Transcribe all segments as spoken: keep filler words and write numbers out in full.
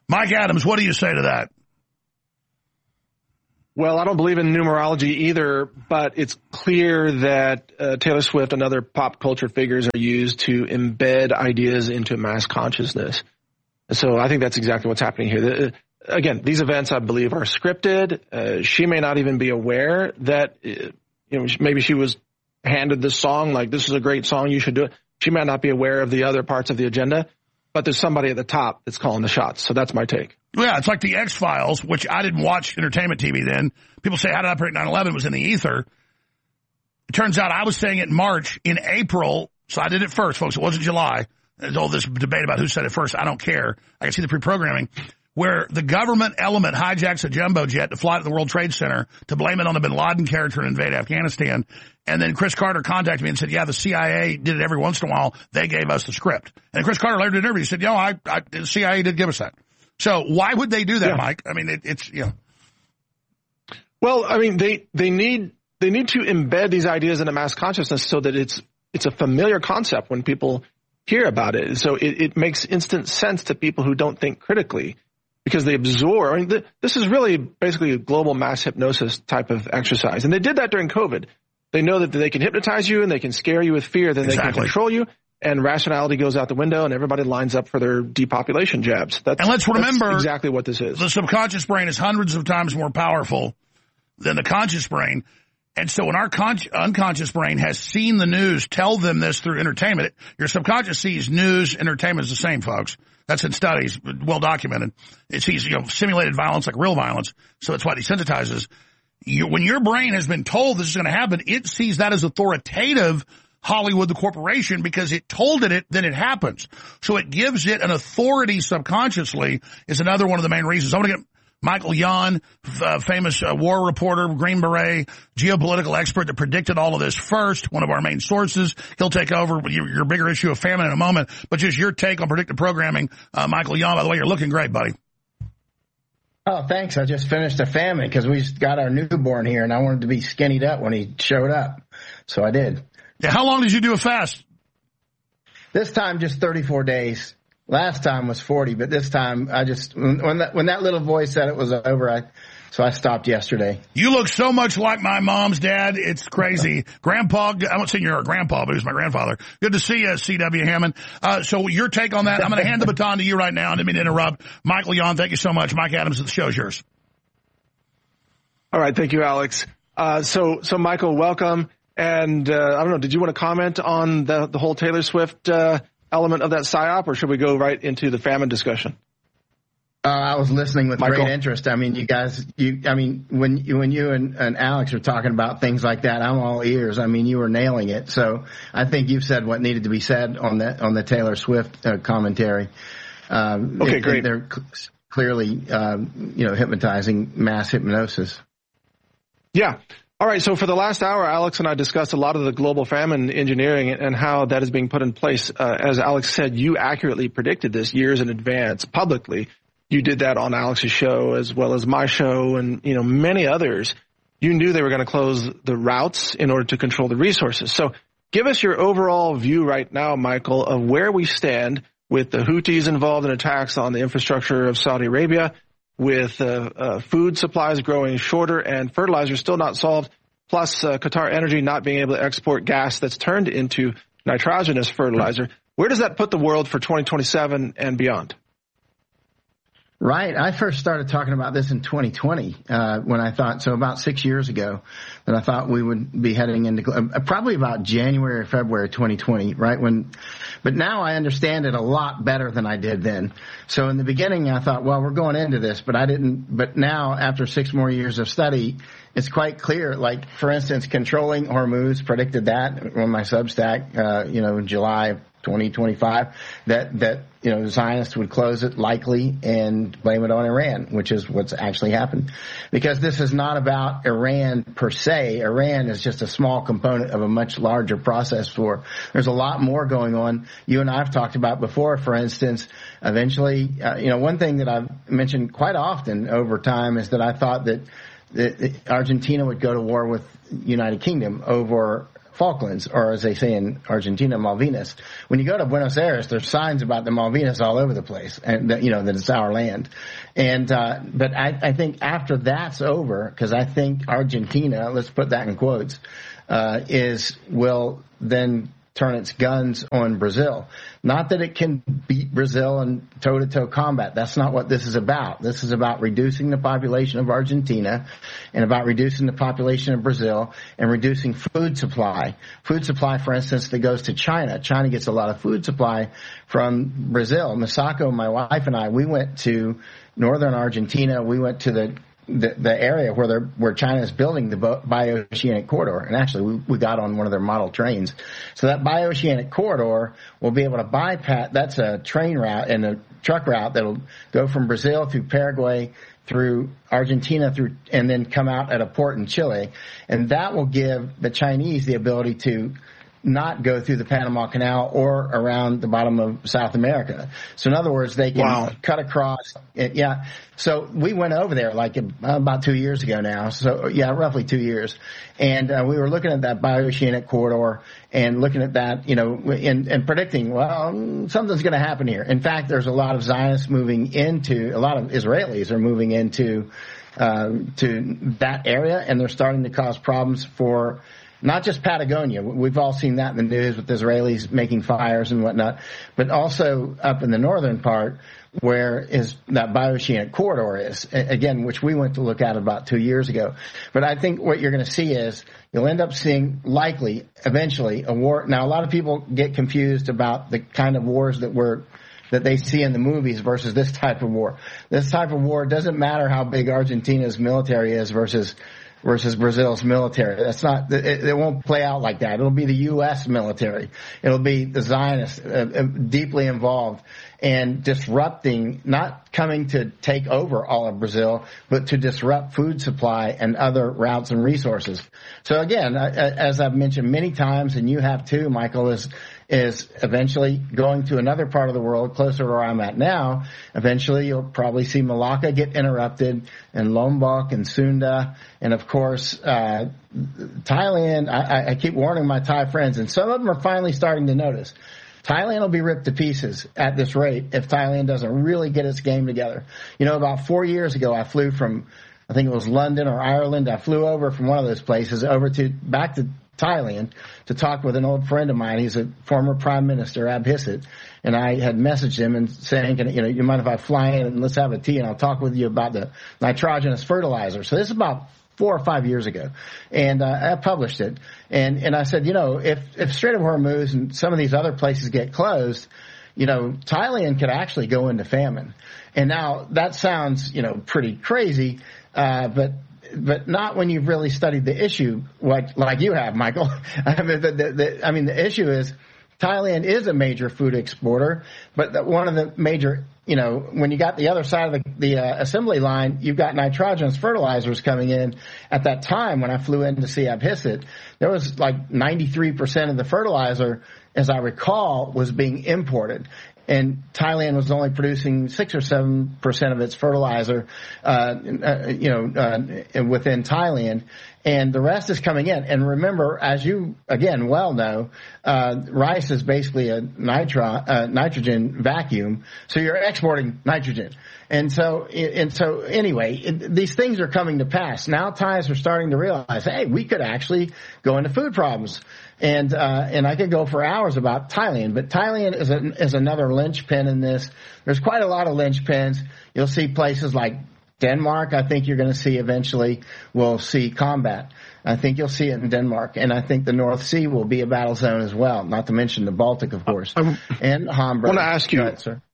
Mike Adams, what do you say to that? Well, I don't believe in numerology either, but it's clear that uh, Taylor Swift and other pop culture figures are used to embed ideas into mass consciousness. So I think that's exactly what's happening here. The, again, these events, I believe, are scripted. Uh, she may not even be aware that, uh, you know, maybe she was handed this song, like, this is a great song, you should do it. She might not be aware of the other parts of the agenda, but there's somebody at the top that's calling the shots. So that's my take. Yeah, it's like the X-Files, which I didn't watch entertainment T V then. People say, how did I predict nine eleven? It was in the ether. It turns out I was saying it in March. In April, so I did it first, folks. It wasn't July. There's all this debate about who said it first. I don't care. I can see the pre-programming. Where the government element hijacks a jumbo jet to fly to the World Trade Center to blame it on the bin Laden character and invade Afghanistan. And then Chris Carter contacted me and said, yeah, the C I A did it every once in a while. They gave us the script. And Chris Carter later did an interview. He said, yo, I, I, the C I A did give us that. So why would they do that, yeah. Mike? I mean, it, it's, you know. Well, I mean, they, they need, they need to embed these ideas into mass consciousness so that it's, it's a familiar concept when people hear about it. So it, it makes instant sense to people who don't think critically. Because they absorb, I mean, th- this is really basically a global mass hypnosis type of exercise. And they did that during COVID. They know that they can hypnotize you and they can scare you with fear, then exactly. They can control you, and rationality goes out the window and everybody lines up for their depopulation jabs. That's, and let's remember that's exactly what this is. The subconscious brain is hundreds of times more powerful than the conscious brain. And so when our con- unconscious brain has seen the news, tell them this through entertainment, your subconscious sees news, entertainment is the same, folks. That's in studies, well documented. It sees, you know, simulated violence like real violence, so that's why it desensitizes. You, when your brain has been told this is going to happen, it sees that as authoritative Hollywood, the corporation, because it told it, it, then it happens. So it gives it an authority subconsciously is another one of the main reasons. I'm going to get Michael Yon, uh, famous uh, war reporter, Green Beret, geopolitical expert that predicted all of this first, one of our main sources. He'll take over with your, your bigger issue of famine in a moment. But just your take on predictive programming. Uh, Michael Yon, by the way, you're looking great, buddy. Oh, thanks. I just finished a famine because we got our newborn here, and I wanted to be skinnied up when he showed up. So I did. Yeah, how long did you do a fast? This time, just thirty-four days. Last time was forty, but this time I just, when that, when that little voice said it was over, I, so I stopped yesterday. You look so much like my mom's dad. It's crazy. Grandpa, I won't say you're a grandpa, but he was my grandfather. Good to see you, C W Hammond. Uh, so your take on that, I'm going to hand the baton to you right now. I didn't mean to interrupt. Michael Yon, thank you so much. Mike Adams, the show's yours. All right. Thank you, Alex. Uh, so, so Michael, welcome. And, uh, I don't know, did you want to comment on the, the whole Taylor Swift, uh, element of that psyop, or should we go right into the famine discussion? Uh, I was listening with Michael? great interest. I mean, you guys, you, I mean, when you, when you and, and Alex are talking about things like that, I'm all ears. I mean, you were nailing it. So I think you've said what needed to be said on that, on the Taylor Swift uh, commentary. Um, okay, it, great. They're cl- clearly, um, you know, hypnotizing mass hypnosis. Yeah. All right, so for the last hour, Alex and I discussed a lot of the global famine engineering and how that is being put in place. Uh, as Alex said, you accurately predicted this years in advance publicly. You did that on Alex's show as well as my show and, you know, many others. You knew they were going to close the routes in order to control the resources. So give us your overall view right now, Michael, of where we stand with the Houthis involved in attacks on the infrastructure of Saudi Arabia, with uh, uh, food supplies growing shorter and fertilizer still not solved, plus uh, Qatar Energy not being able to export gas that's turned into nitrogenous fertilizer. Where does that put the world for twenty twenty-seven and beyond? Right. I first started talking about this in twenty twenty, uh, when I thought, so about six years ago, that I thought we would be heading into, uh, probably about January or February twenty twenty, right? When, but now I understand it a lot better than I did then. So in the beginning, I thought, well, we're going into this, but I didn't, but now after six more years of study, it's quite clear. Like, for instance, controlling Hormuz, predicted that on my Substack, uh, you know, in July twenty twenty-five, that, that, you know, the Zionists would close it likely and blame it on Iran, which is what's actually happened. Because this is not about Iran per se. Iran is just a small component of a much larger process for, there's a lot more going on. You and I have talked about before, for instance, eventually, uh, you know, one thing that I've mentioned quite often over time is that I thought that, that Argentina would go to war with United Kingdom over Falklands, or as they say in Argentina, Malvinas. When you go to Buenos Aires, there's signs about the Malvinas all over the place, and that, you know, that it's our land. And uh, but I, I think after that's over, because I think Argentina, let's put that in quotes, uh, is will then turn its guns on Brazil. Not that it can beat Brazil in toe-to-toe combat. That's not what this is about. This is about reducing the population of Argentina and about reducing the population of Brazil and reducing food supply. Food supply, for instance, that goes to China. China gets a lot of food supply from Brazil. Masako, my wife, and I, we went to northern Argentina. We went to the The, the area where they're, where China is building the bioceanic corridor. And actually, we, we got on one of their model trains. So that bioceanic corridor will be able to bypass, that's a train route and a truck route that'll go from Brazil through Paraguay, through Argentina, through, and then come out at a port in Chile. And that will give the Chinese the ability to not go through the Panama Canal or around the bottom of South America. So in other words, they can wow. cut across. It, yeah. So we went over there like about two years ago now. So yeah, roughly two years. And uh, we were looking at that bioceanic corridor and looking at that, you know, and, and predicting, well, something's going to happen here. In fact, there's a lot of Zionists moving into, a lot of Israelis are moving into, um, to that area, and they're starting to cause problems for not just Patagonia. We've all seen that in the news with Israelis making fires and whatnot, but also up in the northern part where is that bioceanic corridor is, again, which we went to look at about two years ago. But I think what you're going to see is you'll end up seeing likely eventually a war. Now, a lot of people get confused about the kind of wars that we're that they see in the movies versus this type of war. This type of war doesn't matter how big Argentina's military is versus versus Brazil's military. That's not, it, it won't play out like that. It'll be the U S military. It'll be the Zionists uh, deeply involved and disrupting, not coming to take over all of Brazil, but to disrupt food supply and other routes and resources. So again, as I've mentioned many times, and you have too, Michael, is is eventually going to another part of the world closer to where I'm at now. Eventually, you'll probably see Malacca get interrupted, and Lombok and Sunda, and of course, uh, Thailand. I, I keep warning my Thai friends, and some of them are finally starting to notice. Thailand will be ripped to pieces at this rate if Thailand doesn't really get its game together. You know, about four years ago, I flew from, I think it was London or Ireland. I flew over from one of those places over to, back to Thailand to talk with an old friend of mine. He's a former prime minister, Abhisit, and I had messaged him and saying, you know, you mind if I fly in and let's have a tea and I'll talk with you about the nitrogenous fertilizer. So this is about four or five years ago, and uh, I published it. And and I said, you know, if if Strait of Hormuz and some of these other places get closed, you know, Thailand could actually go into famine. And now that sounds, you know, pretty crazy, uh, but. But not when you've really studied the issue like like you have, Michael. I mean, the, the, the, I mean, the issue is Thailand is a major food exporter, but the, one of the major, you know, when you got the other side of the, the uh, assembly line, you've got nitrogenous fertilizers coming in. At that time, when I flew in to see Abhisit, there was like ninety-three percent of the fertilizer, as I recall, was being imported. And Thailand was only producing six or seven percent of its fertilizer, uh, uh, you know, uh, within Thailand, and the rest is coming in. And remember, as you again well know, uh, rice is basically a nitro, uh, nitrogen vacuum, so you're exporting nitrogen. And so, and so anyway, it, these things are coming to pass. Now Thais are starting to realize, hey, we could actually go into food problems. And, uh, and I could go for hours about Thailand, but Thailand is a, is another linchpin in this. There's quite a lot of linchpins. You'll see places like Denmark. I think you're going to see eventually we'll see combat. I think you'll see it in Denmark. And I think the North Sea will be a battle zone as well, not to mention the Baltic, of course. I, and Hamburg. I want to ask you, ahead, sir.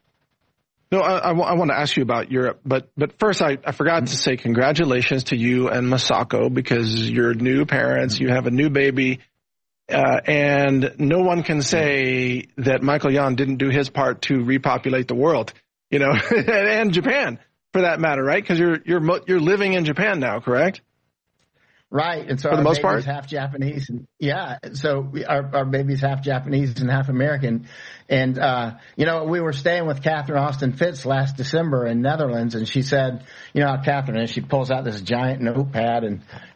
No, I, I, I want to ask you about Europe, but but first I, I forgot to say congratulations to you and Masako, because you're new parents, you have a new baby, uh, and no one can say that Michael Yon didn't do his part to repopulate the world, you know, and Japan for that matter, right? Because you're you're you're living in Japan now, correct? Right, and so for the our most baby's part, half Japanese, and yeah. So we, our our baby's half Japanese and half American, and uh, you know, we were staying with Catherine Austin Fitz last December in Netherlands, and she said, you know how Catherine is, she pulls out this giant notepad and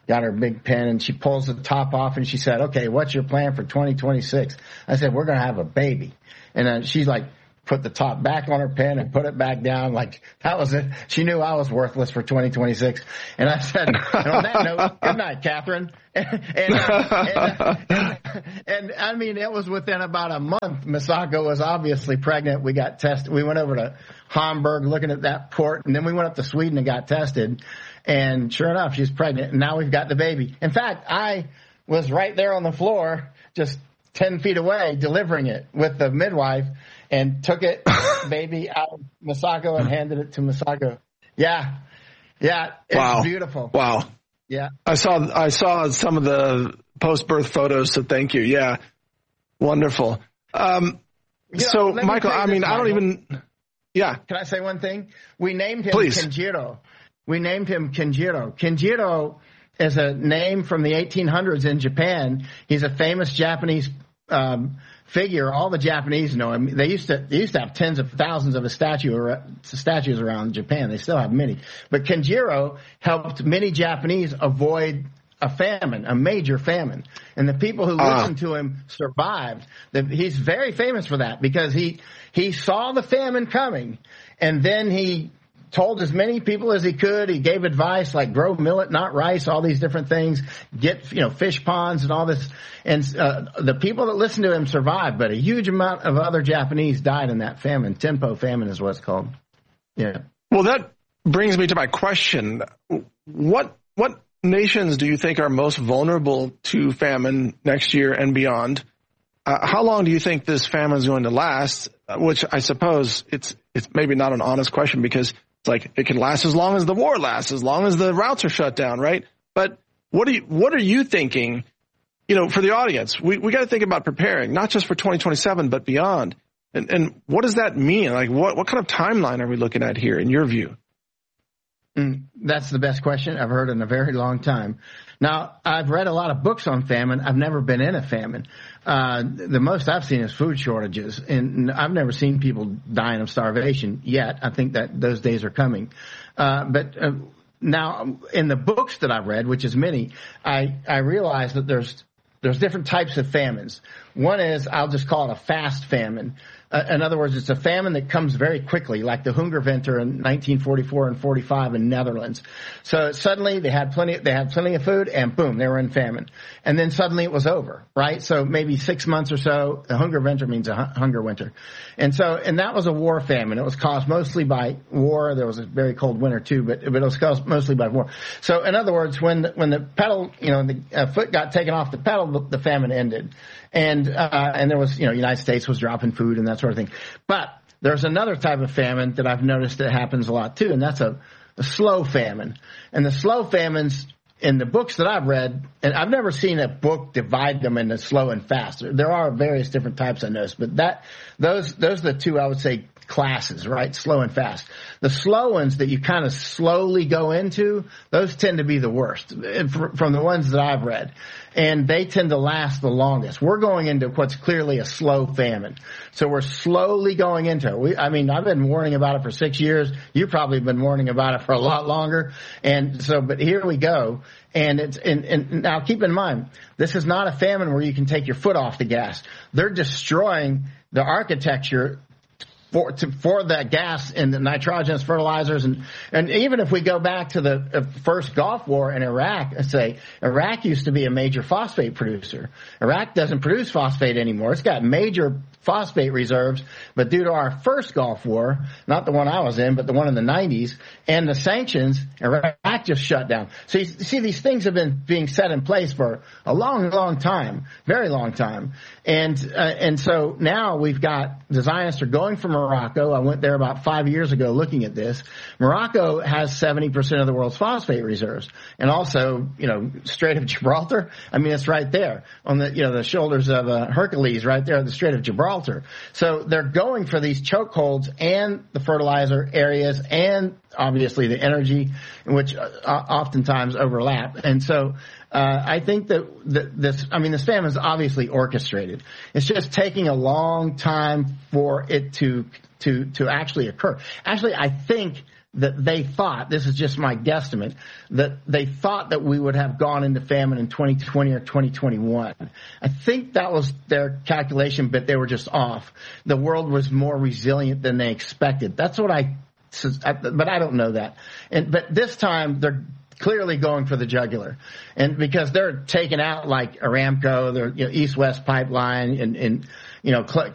got her big pen, and she pulls the top off, and she said, okay, what's your plan for twenty twenty-six? I said, we're going to have a baby. And then she's like, put the top back on her pen and put it back down. Like, that was it. She knew I was worthless for twenty twenty-six. And I said, and on that note, good night, Catherine. And, and, uh, and, and, and I mean, it was within about a month. Misako was obviously pregnant. We got tested. We went over to Hamburg looking at that port, and then we went up to Sweden and got tested. And sure enough, she's pregnant. And now we've got the baby. In fact, I was right there on the floor, just ten feet away, delivering it with the midwife, and took it, baby, out of Misako and handed it to Misako. Yeah. Yeah. It's wow. beautiful. Wow. Yeah. I saw, I saw some of the post-birth photos, so thank you. Yeah. Wonderful. Um, you know, so, me Michael, I mean, this, I don't Michael. even, yeah. Can I say one thing? We named him Please. Kenjiro. We named him Kenjiro. Kenjiro is a name from the eighteen hundreds in Japan. He's a famous Japanese um, figure. All the Japanese know him. They used to they used to have tens of thousands of his statue or, statues around Japan. They still have many. But Kenjiro helped many Japanese avoid a famine, a major famine. And the people who uh. listened to him survived. The, he's very famous for that because he he saw the famine coming, and then he told as many people as he could. He gave advice like grow millet, not rice, all these different things, get, you know, fish ponds and all this. And uh, the people that listened to him survived, but a huge amount of other Japanese died in that famine. Tenpo famine is what it's called. Yeah. Well, that brings me to my question. What, what nations do you think are most vulnerable to famine next year and beyond? Uh, how long do you think this famine is going to last? Which I suppose it's, it's maybe not an honest question because like it can last as long as the war lasts, as long as the routes are shut down, right? But what are you, what are you thinking, you know, for the audience? We we got to think about preparing, not just for twenty twenty-seven, but beyond. And and what does that mean? Like what, what kind of timeline are we looking at here in your view? Mm, that's the best question I've heard in a very long time. Now, I've read a lot of books on famine. I've never been in a famine. Uh, the most I've seen is food shortages, and I've never seen people dying of starvation yet. I think that those days are coming. Uh, but uh, now, in the books that I've read, which is many, I, I realize that there's there's different types of famines. One is, I'll just call it a fast famine. Uh, in other words, it's a famine that comes very quickly, like the Hungerwinter in nineteen forty-four and forty-five in Netherlands. So suddenly they had plenty, they had plenty of food, and boom, they were in famine. And then suddenly it was over, right? So maybe six months or so. The Hungerwinter means a hunger winter, and so and that was a war famine. It was caused mostly by war. There was a very cold winter too, but but it was caused mostly by war. So in other words, when the, when the pedal, you know, the uh, foot got taken off the pedal, the, the famine ended, and uh, and there was, you know, United States was dropping food and that sort of thing. But there's another type of famine that I've noticed that happens a lot too, and that's a, a slow famine. And the slow famines in the books that I've read, and I've never seen a book divide them into slow and fast. There are various different types I noticed, but that those those are the two I would say classes, right? Slow and fast. The slow ones that you kind of slowly go into, those tend to be the worst from the ones that I've read. And they tend to last the longest. We're going into what's clearly a slow famine. So we're slowly going into it. We, I mean, I've been warning about it for six years. You've probably been warning about it for a lot longer. And so, but here we go. And it's, and, and now keep in mind, this is not a famine where you can take your foot off the gas. They're destroying the architecture For, to, for the gas and the nitrogenous fertilizers. And, and even if we go back to the uh, first Gulf War in Iraq, I say Iraq used to be a major phosphate producer. Iraq doesn't produce phosphate anymore. It's got major phosphate reserves, but due to our first Gulf War, not the one I was in, but the one in the nineties, and the sanctions, Iraq just shut down. So you see, these things have been being set in place for a long, long time, very long time. And, uh, and so now we've got, the Zionists are going for Morocco. I went there about five years ago looking at this. Morocco has seventy percent of the world's phosphate reserves. And also, you know, Strait of Gibraltar, I mean, it's right there on the, you know, the shoulders of uh, Hercules, right there at the Strait of Gibraltar. So they're going for these chokeholds and the fertilizer areas and obviously the energy, which uh, oftentimes overlap. And so uh, I think that this, I mean, this famine is obviously orchestrated. It's just taking a long time for it to to, to actually occur. Actually, I think that they thought, this is just my guesstimate, that they thought that we would have gone into famine in twenty twenty or twenty twenty-one. I think that was their calculation, but they were just off. The world was more resilient than they expected. That's what I, but I don't know that. And, but this time they're clearly going for the jugular. And because they're taking out like Aramco, their you know, East-West pipeline and, and, you know,